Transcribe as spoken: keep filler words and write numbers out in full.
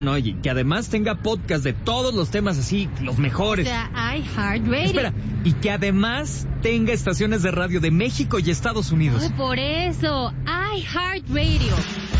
No, y que además tenga podcast de todos los temas así, los mejores. O sea, iHeartRadio. Espera, y que además tenga estaciones de radio de México y Estados Unidos. Ay, por eso, iHeartRadio.